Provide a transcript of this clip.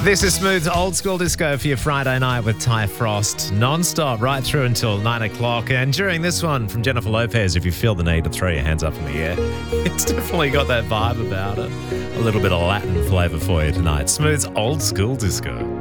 This is Smooth's Old School Disco for your Friday night with Ty Frost, non-stop right through until 9 o'clock. And during this one from Jennifer Lopez, if you feel the need to throw your hands up in the air, it's definitely got that vibe about it. A little bit of Latin flavour for you tonight. Smooth's Old School Disco.